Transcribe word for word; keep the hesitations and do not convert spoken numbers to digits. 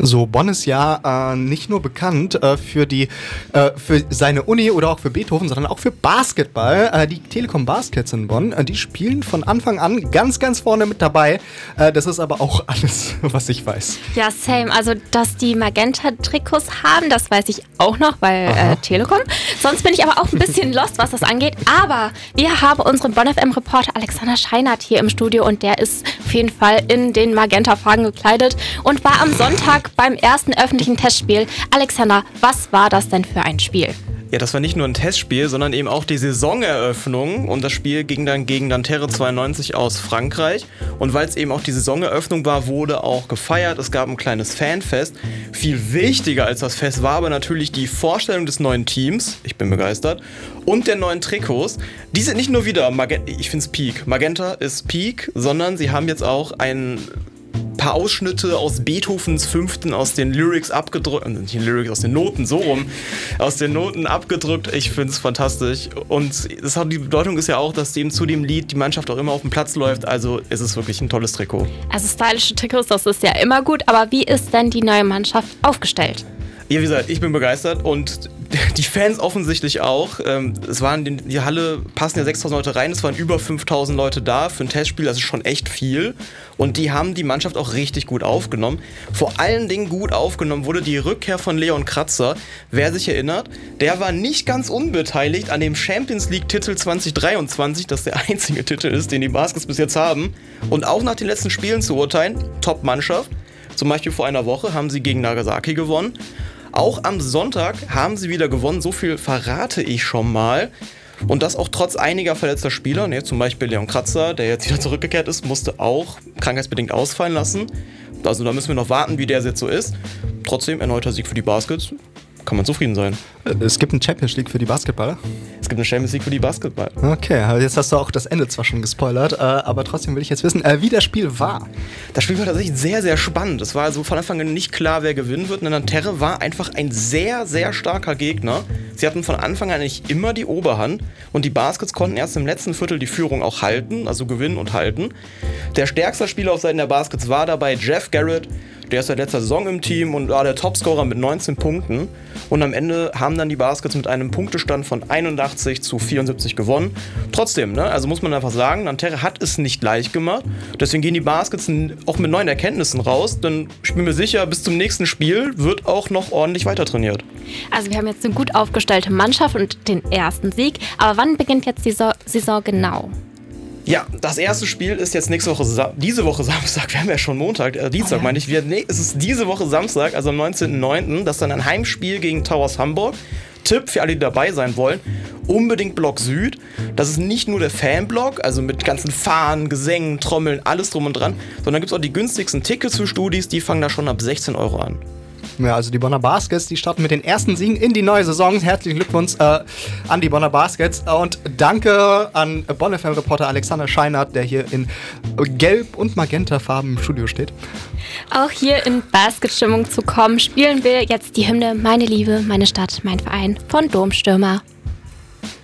So, Bonn ist ja äh, nicht nur bekannt äh, für die äh, für seine Uni oder auch für Beethoven, sondern auch für Basketball. Äh, die Telekom Baskets in Bonn, äh, die spielen von Anfang an ganz, ganz vorne mit dabei. Äh, das ist aber auch alles, was ich weiß. Ja, same. Also, dass die Magenta-Trikots haben, das weiß ich auch noch, weil äh, Telekom. Sonst bin ich aber auch ein bisschen lost, was das angeht. Aber wir haben unseren Bonn F M-Reporter Alexander Scheinert hier im Studio und der ist auf jeden Fall in den Magenta-Farben gekleidet und war am Sonntag beim ersten öffentlichen Testspiel. Alexander, was war das denn für ein Spiel? Ja, das war nicht nur ein Testspiel, sondern eben auch die Saisoneröffnung. Und das Spiel ging dann gegen Nanterre zweiundneunzig aus Frankreich. Und weil es eben auch die Saisoneröffnung war, wurde auch gefeiert. Es gab ein kleines Fanfest. Viel wichtiger als das Fest war aber natürlich die Vorstellung des neuen Teams. Ich bin begeistert. Und der neuen Trikots. Die sind nicht nur wieder Magenta, ich finde es Peak. Magenta ist Peak, sondern sie haben jetzt auch ein paar Ausschnitte aus Beethovens Fünften aus den Lyrics abgedrückt, nicht den Lyrics, aus den Noten, so rum, aus den Noten abgedrückt. Ich finde es fantastisch. Und das hat, die Bedeutung ist ja auch, dass dem zu dem Lied die Mannschaft auch immer auf dem Platz läuft. Also ist es wirklich ein tolles Trikot. Also stylische Trikots, das ist ja immer gut. Aber wie ist denn die neue Mannschaft aufgestellt? Ja, wie gesagt, ich bin begeistert und die Fans offensichtlich auch. Es waren in die Halle passen ja sechstausend Leute rein, es waren über fünftausend Leute da für ein Testspiel, das ist schon echt viel. Und die haben die Mannschaft auch richtig gut aufgenommen. Vor allen Dingen gut aufgenommen wurde die Rückkehr von Leon Kratzer. Wer sich erinnert, der war nicht ganz unbeteiligt an dem Champions League-Titel zwanzig dreiundzwanzig, das der einzige Titel ist, den die Baskets bis jetzt haben. Und auch nach den letzten Spielen zu urteilen, Top-Mannschaft. Zum Beispiel vor einer Woche haben sie gegen Nagasaki gewonnen. Auch am Sonntag haben sie wieder gewonnen, so viel verrate ich schon mal. Und das auch trotz einiger verletzter Spieler, ne, zum Beispiel Leon Kratzer, der jetzt wieder zurückgekehrt ist, musste auch krankheitsbedingt ausfallen lassen. Also da müssen wir noch warten, wie der jetzt so ist. Trotzdem erneuter Sieg für die Baskets. Kann man zufrieden sein. Es gibt eine Champions League für die Basketballer? Es gibt eine Champions League für die Basketball. Okay, jetzt hast du auch das Ende zwar schon gespoilert, aber trotzdem will ich jetzt wissen, wie das Spiel war. Das Spiel war tatsächlich sehr, sehr spannend. Es war also von Anfang an nicht klar, wer gewinnen wird. Nanterre war einfach ein sehr, sehr starker Gegner. Sie hatten von Anfang an nicht immer die Oberhand und die Baskets konnten erst im letzten Viertel die Führung auch halten, also gewinnen und halten. Der stärkste Spieler auf Seiten der Baskets war dabei Jeff Garrett. Der ist seit letzter Saison im Team und war der Topscorer mit neunzehn Punkten. Und am Ende haben dann die Baskets mit einem Punktestand von einundachtzig zu vierundsiebzig gewonnen. Trotzdem, ne, also muss man einfach sagen, Nanterre hat es nicht leicht gemacht. Deswegen gehen die Baskets auch mit neuen Erkenntnissen raus. Denn ich bin mir sicher, bis zum nächsten Spiel wird auch noch ordentlich weiter trainiert. Also wir haben jetzt eine gut aufgestellte Mannschaft und den ersten Sieg. Aber wann beginnt jetzt die Saison genau? Ja, das erste Spiel ist jetzt nächste Woche, Sa- diese Woche Samstag, wir haben ja schon Montag, äh, Dienstag oh ja. meine ich, wir, nee, es ist diese Woche Samstag, also am neunzehnten neunten Das ist dann ein Heimspiel gegen Towers Hamburg. Tipp für alle, die dabei sein wollen, unbedingt Block Süd. Das ist nicht nur der Fanblock, also mit ganzen Fahnen, Gesängen, Trommeln, alles drum und dran, sondern gibt es auch die günstigsten Tickets für Studis, die fangen da schon ab sechzehn Euro an. Ja, also die Bonner Baskets, die starten mit den ersten Siegen in die neue Saison. Herzlichen Glückwunsch äh, an die Bonner Baskets und danke an Bonn F M-Reporter Alexander Scheinert, der hier in Gelb- und Magenta-Farben im Studio steht. Auch hier in Basketstimmung zu kommen, spielen wir jetzt die Hymne Meine Liebe, meine Stadt, mein Verein von Domstürmer.